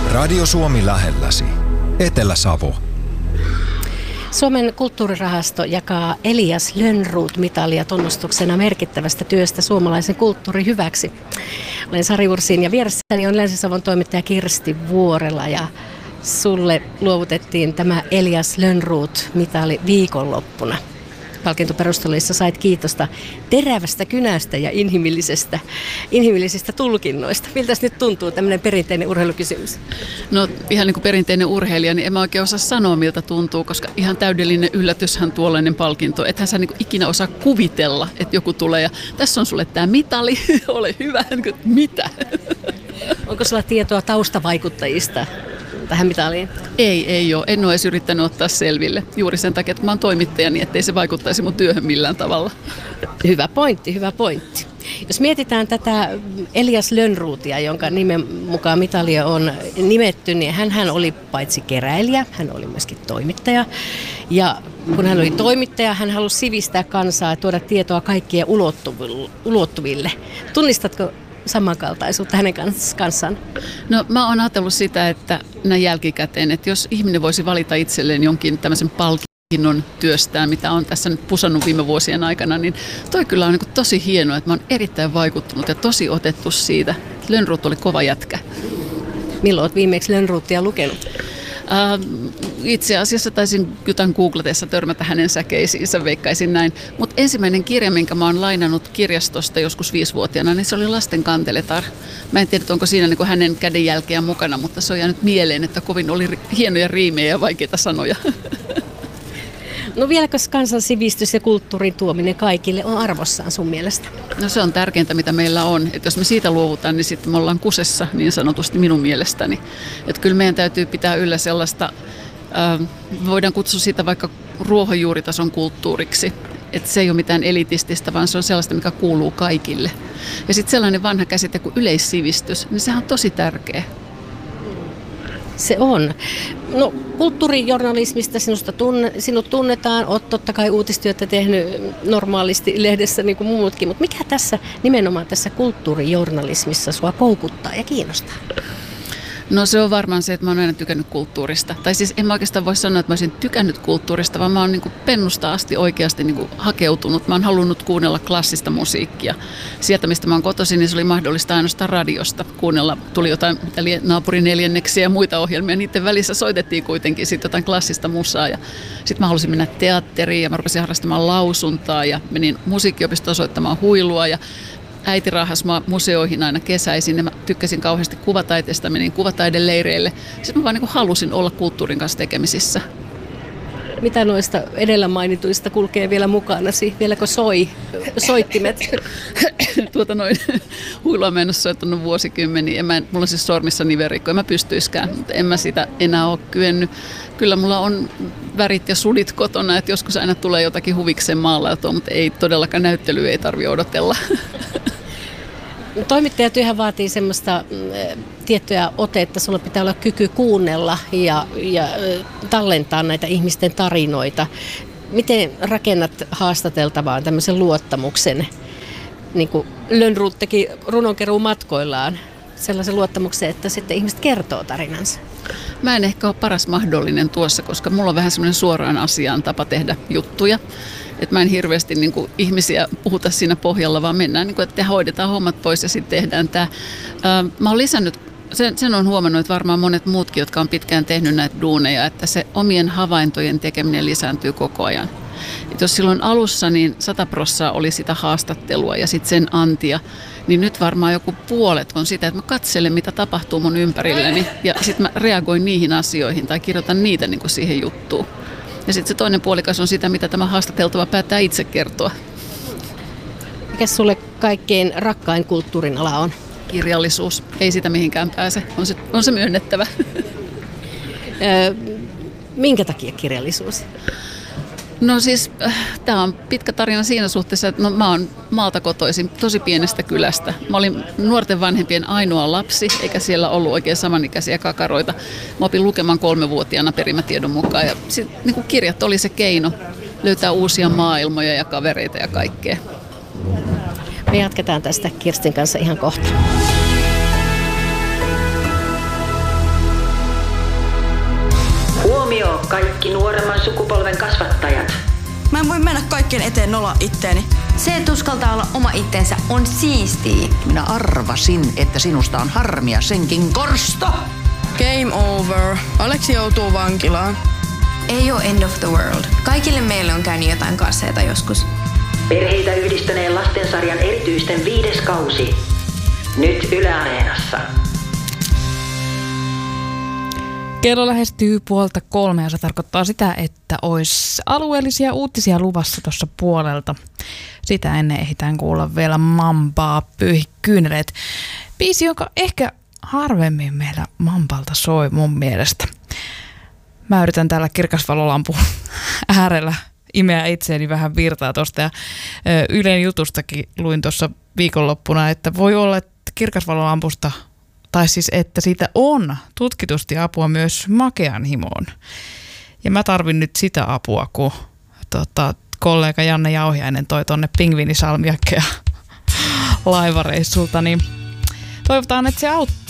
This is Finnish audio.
Radio Suomi lähelläsi. Etelä-Savo. Suomen kulttuurirahasto jakaa Elias Lönnroth-mitalia tunnustuksena merkittävästä työstä suomalaisen kulttuurin hyväksi. Olen Sari Ursin ja vieressäni on Länsi-Savon toimittaja Kirsti Vuorela ja sulle luovutettiin tämä Elias Lönnroth-mitali viikonloppuna. Palkintoperusteluissa sait kiitosta terävästä kynästä ja inhimillisistä tulkinnoista. Miltä nyt tuntuu tämmöinen perinteinen urheilukysymys? No ihan niin kuin perinteinen urheilija, niin en mä oikein osaa sanoa miltä tuntuu, koska ihan täydellinen yllätyshän tuollainen palkinto. Ethän sä niin kuin ikinä osaa kuvitella, että joku tulee ja tässä on sulle tämä mitali, ole hyvä, mitä? Onko sulla tietoa taustavaikuttajista tähän mitaliin? Ei ole. En ole edes yrittänyt ottaa selville. Juuri sen takia, että mä oon toimittaja, niin ettei se vaikuttaisi mun työhön millään tavalla. Hyvä pointti. Jos mietitään tätä Elias Lönnrothia, jonka nimen mukaan mitalia on nimetty, niin hän oli paitsi keräilijä, hän oli myöskin toimittaja. Ja kun hän oli toimittaja, hän halusi sivistää kansaa ja tuoda tietoa kaikkien ulottuville. Tunnistatko samankaltaisuutta hänen kanssaan? No mä oon ajatellut sitä, että näin jälkikäteen, että jos ihminen voisi valita itselleen jonkin tämmöisen palkinnon työstään, mitä on tässä nyt pusannut viime vuosien aikana, niin toi kyllä on niin tosi hienoa, että mä oon erittäin vaikuttunut ja tosi otettu siitä. Lönnroth oli kova jätkä. Milloin olet viimeksi Lönnrothia lukenut? Itse asiassa taisin jotain googletessa törmätä hänen säkeisiinsä, veikkaisin näin. Mutta ensimmäinen kirja, minkä mä oon lainannut kirjastosta joskus 5-vuotiaana, niin se oli Lasten kanteletar. Mä en tiedä, onko siinä niin kuin hänen kädenjälkeään mukana, mutta se on jäänyt mieleen, että kovin oli hienoja riimejä ja vaikeita sanoja. No vieläkö kansan sivistys ja kulttuurin tuominen kaikille on arvossaan sun mielestä? No se on tärkeintä, mitä meillä on. Että jos me siitä luovutaan, niin sitten me ollaan kusessa niin sanotusti minun mielestäni. Että kyllä meidän täytyy pitää yllä sellaista, voidaan kutsua sitä vaikka ruohonjuuritason kulttuuriksi. Että se ei ole mitään elitististä, vaan se on sellaista, mikä kuuluu kaikille. Ja sitten sellainen vanha käsite kuin yleissivistys, niin sehän on tosi tärkeä. Se on. No, kulttuurijournalismista sinut tunnetaan, olet totta kai uutistyötä tehnyt normaalisti lehdessä niin kuin muutkin, mutta mikä tässä nimenomaan tässä kulttuurijournalismissa sua koukuttaa ja kiinnostaa? No se on varmaan se, että mä oon aina tykännyt kulttuurista. Tai siis en mä oikeastaan voi sanoa, että mä olisin tykännyt kulttuurista, vaan mä oon niin kuin pennusta asti oikeasti niin kuin hakeutunut. Mä oon halunnut kuunnella klassista musiikkia. Sieltä, mistä mä oon kotoisin, niin se oli mahdollista ainoastaan radiosta kuunnella. Tuli jotain naapurin neljänneksiä ja muita ohjelmia. Niiden välissä soitettiin kuitenkin sitten jotain klassista musaa. Ja sitten mä halusin mennä teatteriin ja mä rupesin harrastamaan lausuntaa ja menin musiikkiopistoon soittamaan huilua ja äiti raahasi museoihin aina kesäisin ja mä tykkäsin kauheasti kuvataiteesta, menin kuvataideleireille. Sitten mä vaan niin halusin olla kulttuurin kanssa tekemisissä. Mitä noista edellä mainituista kulkee vielä mukanasi? Vieläkö soittimet? Huilua mä en ole soittanut vuosikymmeniä. Mulla on siis sormissa niverikko, en mä pystyiskään, mutta en mä sitä enää ole kyennyt. Kyllä mulla on värit ja sudit kotona, että joskus aina tulee jotakin huvikseen maalautua, mutta ei todellakaan näyttelyä ei tarvitse odotella. Toimittajatyöhän vaatii semmoista tiettyä otetta, sulla pitää olla kyky kuunnella ja tallentaa näitä ihmisten tarinoita. Miten rakennat haastateltavaan tämmöisen luottamuksen, niin kuin Lönnroth teki runonkeruun matkoillaan, sellaisen luottamuksen, että sitten ihmiset kertoo tarinansa? Mä en ehkä ole paras mahdollinen tuossa, koska mulla on vähän semmoinen suoraan asiaan tapa tehdä juttuja. Että mä en hirveästi niin kuin ihmisiä puhuta siinä pohjalla, vaan mennään, niin kuin, että hoidetaan hommat pois ja sitten tehdään tämä. Mä oon lisännyt, sen on huomannut, että varmaan monet muutkin, jotka on pitkään tehnyt näitä duuneja, että se omien havaintojen tekeminen lisääntyy koko ajan. Et jos silloin alussa niin 100% oli sitä haastattelua ja sitten sen antia, niin nyt varmaan joku puolet on sitä, että mä katselen, mitä tapahtuu mun ympärilläni ja sitten mä reagoin niihin asioihin tai kirjoitan niitä niin kuin siihen juttuun. Ja sitten se toinen puolikas on sitä, mitä tämä haastateltava päättää itse kertoa. Mikä sulle kaikkein rakkain kulttuurin ala on? Kirjallisuus. Ei sitä mihinkään pääse. On se myönnettävä. Minkä takia kirjallisuus? No siis, tämä on pitkä tarina siinä suhteessa, että mä oon maalta kotoisin, tosi pienestä kylästä. Mä olin nuorten vanhempien ainoa lapsi, eikä siellä ollut oikein samanikäisiä kakaroita. Mä opin lukemaan 3-vuotiaana perimätiedon mukaan ja niin kuin kirjat oli se keino löytää uusia maailmoja ja kavereita ja kaikkea. Me jatketaan tästä Kirstin kanssa ihan kohta. kaikki nuoremman sukupolven kasvattajat. Mä en voi mennä kaikkien eteen nolla itteeni. Se, että uskaltaa olla oma itsensä, on siistiä. Minä arvasin, että sinusta on harmia senkin korsto. Game over. Aleksi joutuu vankilaan. Ei ole end of the world. Kaikille meille on käynyt jotain kasseita joskus. Perheitä yhdistäneen lastensarjan erityisten 5. kausi. Nyt Yle Areenassa. Kello lähestyy 2:30 ja se tarkoittaa sitä, että olisi alueellisia uutisia luvassa tuossa puolelta. Sitä ennen ehditään kuulla vielä Mampaa Pyyhi kyyneleet. Biisi, joka ehkä harvemmin meillä Mampalta soi mun mielestä. Mä yritän täällä kirkasvalolampun äärellä imeä itseäni vähän virtaa tosta ja Ylen jutustakin luin tuossa viikonloppuna, että voi olla, että kirkasvalolampusta tai siis, että siitä on tutkitusti apua myös makean himoon. Ja mä tarvin nyt sitä apua, kun kollega Janne Jauhiainen toi tonne pingviinisalmiakkeja laivareissulta, niin toivotaan, että se auttaa.